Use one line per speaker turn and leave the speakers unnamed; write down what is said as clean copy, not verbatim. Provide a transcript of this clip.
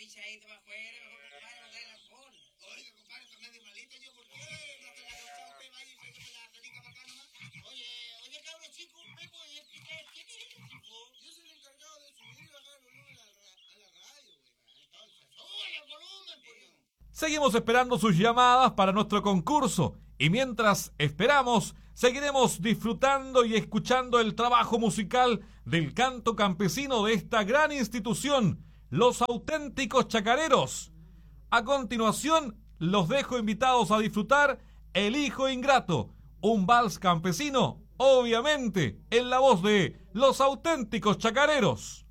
echadito para afuera, mejor compadre, no trae el alcohol. Oiga, compadre, está medio malito yo, ¿por qué? No te la echado usted, vaya y sáquese la cenica para acá nomás. Oye, cabrón chico, ¿me puede explicar quién es este tipo? Yo soy el encargado de subir y bajar el volumen a la radio, güey. Entonces, sube el volumen, pues.
Seguimos esperando sus llamadas para nuestro concurso y mientras esperamos, seguiremos disfrutando y escuchando el trabajo musical del canto campesino de esta gran institución, Los Auténticos Chacareros. A continuación, los dejo invitados a disfrutar El Hijo Ingrato, un vals campesino, obviamente, en la voz de Los Auténticos Chacareros.